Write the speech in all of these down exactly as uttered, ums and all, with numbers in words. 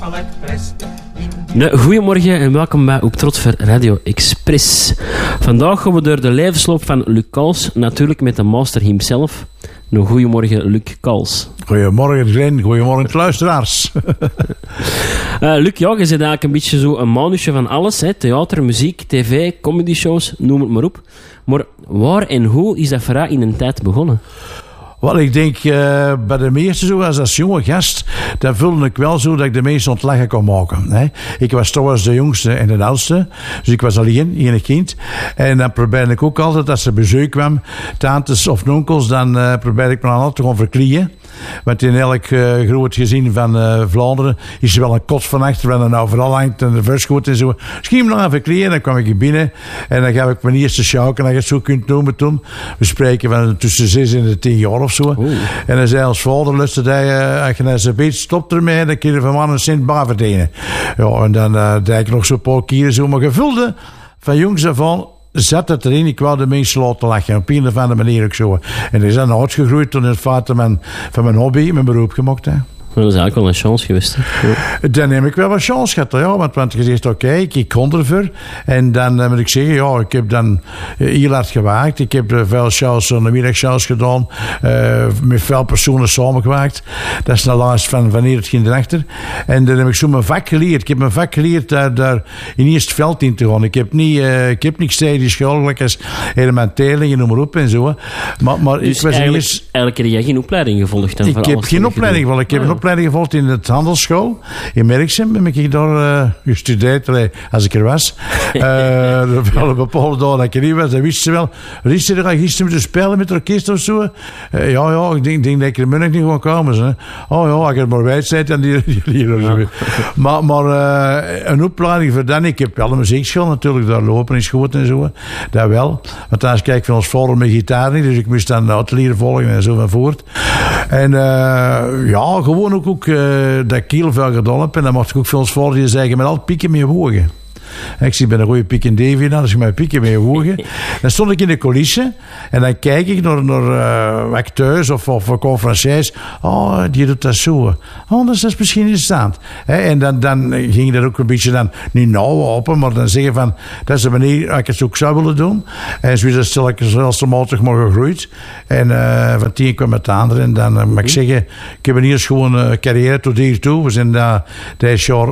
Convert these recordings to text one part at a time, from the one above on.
Nou, goedemorgen en welkom bij Op Trots voor Radio Express. Vandaag gaan we door de levensloop van Luc Kals, natuurlijk met de master himself. Nou, goedemorgen, Luc Kals. Goedemorgen, Glenn. Goedemorgen, luisteraars. uh, Luc, ja, je bent eigenlijk een beetje zo een manusje van alles. Hè? Theater, muziek, tv, comedyshows, noem het maar op. Maar waar en hoe is dat voor jou in een tijd begonnen? Wel, ik denk uh, bij de meeste zo, als, als jonge gast, dan voelde ik wel zo dat ik de meesten ontlachen kon maken. Hè. Ik was trouwens de jongste en de oudste, dus ik was alleen, één kind. En dan probeerde ik ook altijd, als er bezoek kwam, tantes of onkels, dan uh, probeerde ik me dan altijd te gaan verklieën. Want in elk uh, groot gezin van uh, Vlaanderen is er wel een kot van achter, waar dan overal hangt en de verschoot en zo. Schiet me nog even kleden, dan kwam ik hier binnen en dan gaf ik mijn eerste sjouken, als je het zo kunt noemen toen. We spreken van tussen zes en de tien jaar of zo. Oeh. En dan zei ons vader, lustte hij, uh, als je naar zijn beet stopt ermee, dan kun je van man een cent bar verdienen. Ja, en dan uh, deed ik nog zo'n paar keren zo, maar gevulde van jongs af aan zat het erin, ik wou de mensen laten lachen. Op een of andere manier ook zo. En dat is dan uitgegroeid toen het feit van mijn, van mijn hobby, mijn beroep gemaakt. Hè. Dat is eigenlijk wel een chance geweest. Hè? Ja. Dan heb ik wel wat chance gehad. Ja, want, want je zegt, oké, okay, ik kon ervoor. En dan uh, moet ik zeggen, ja, ik heb dan uh, heel hard gewaakt. Ik heb uh, veel shows, een middagshows gedaan. Uh, met veel personen samengewaakt. Dat is de laatste van wanneer het ging erachter. En dan heb ik zo mijn vak geleerd. Ik heb mijn vak geleerd daar, daar in eerst veld in te gaan. Ik heb niet, uh, ik heb niks tegen die school, gelijk als Herman Teling en noem maar op en zo. Maar, maar dus ik was eigenlijk, eerst... eigenlijk heb jij geen opleiding gevolgd? Dan ik heb geen opleiding gevolgd. Ik heb ah, een opleiding gevolgd in het handelsschool in Merksem. Heb ik daar uh, gestudeerd, allee, als ik er was. Uh, wel een bepaalde dag dat ik er niet was, dat wisten ze wel. Is er gisteren moeten spelen met het orkest of zo? Uh, ja, ja, ik denk, denk dat ik er middag niet gewoon komen. Hè. Oh ja, als ik er maar bij zit, dan die hier. Ja. Maar, maar uh, een opleiding voor dan. Ik heb wel een muziekschool natuurlijk, daar lopen is goed en zo. Dat wel. Want anders kijk ik van ons vader met gitaar niet, dus ik moest dan de atelier volgen en zo van voort. En uh, ja, gewoon ook, ook uh, dat ik heel veel gedaan heb. En dan mocht ik ook veel ons vader zeggen, met al pieken mee wogen. Ik zie bij een goede piek in Davy, dan als ik mijn pieken mee wogen. Dan stond ik in de coulissen en dan kijk ik naar, naar uh, acteurs of, of conferenciers. Oh, die doet dat zo. Oh, dat is misschien interessant. He, en dan, dan ging dat ook een beetje dan, niet nauw open, maar dan zeggen van, dat is de manier dat ik het ook zou willen doen. En zo is dat stel ik stelselmatig maar gegroeid. En uh, van tien kwam het andere. En dan uh, mag ik zeggen, ik heb een eerst gewoon uh, carrière tot hiertoe. We zijn uh, dit jaar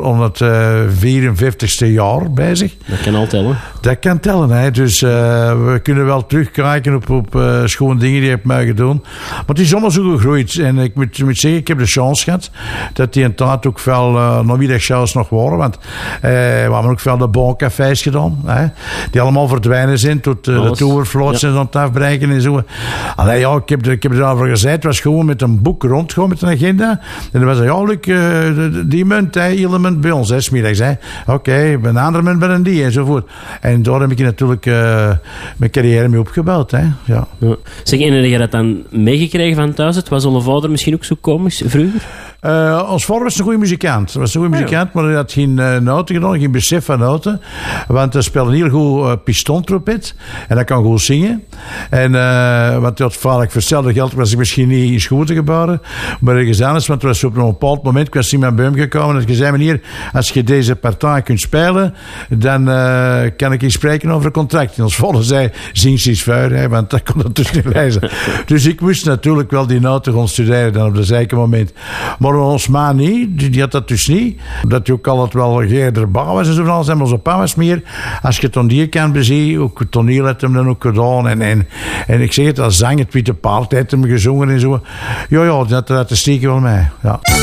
honderdvierenvijftigste jaar bezig. Dat kan al tellen. Dat kan tellen, hè. Dus uh, we kunnen wel terugkijken op, op uh, schone dingen die ik heb mij gedaan. Maar het is allemaal zo gegroeid. En ik moet, moet zeggen, ik heb de chance gehad dat die in tijd ook veel uh, namiddagshows nog waren. Want uh, we hebben ook veel de boncafés gedaan. Hè, die allemaal verdwijnen zijn tot uh, de toervloot zijn ja. aan het afbreken en zo. Allee, ja, ik heb, ik heb erover gezegd. Het was gewoon met een boek rondgegaan met een agenda. En dan was het, ja, Luc, uh, die munt, hè, hele munt bij ons, hè, 's middags. Oké, okay, bij een andere munt bij een die enzovoort. En daar heb ik natuurlijk uh, mijn carrière mee opgebouwd. Hè. Ja. Ja. Zeg, en heb je dat dan meegekregen van thuis? Het was onze vader misschien ook zo komisch vroeger? Uh, ons vader was een goede muzikant. was een goede oh, muzikant, ja. Maar hij had geen uh, noten gedaan, geen besef van noten. Want hij speelde heel goed uh, pistontrompet. En hij kan goed zingen. En uh, want hij had vaak verstelde geld, was ik misschien niet in schoenen gebouwd. Maar er is anders, want er was op een bepaald moment, was iemand bij hem gekomen en hij zei, meneer, als je deze partij kunt spelen, dan uh, kan ik je spreken over een contract. En ons vader zei, zing ze eens vuur, hè, want dat kon het dus niet lezen. Dus ik moest natuurlijk wel die noten gaan studeren dan op dat zeker moment. Maar ons ma niet, die, die had dat dus niet. Dat hij ook altijd wel eerder bouw was en zo van alles. En onze pa was meer, als je toneel kan bezien, ook het toneel had hem dan ook gedaan. En, en, en ik zeg het, als zang, het Witte Paard heeft hem gezongen en zo. Ja, ja, dat had de steken wel mee. Ja.